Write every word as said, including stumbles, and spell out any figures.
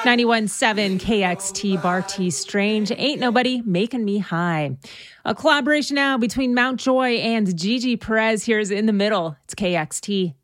ninety-one point seven K X T, Barty Strange, Ain't Nobody Making Me High. A collaboration now between Mountjoy and Gigi Perez. Here's In the Middle. It's K X T.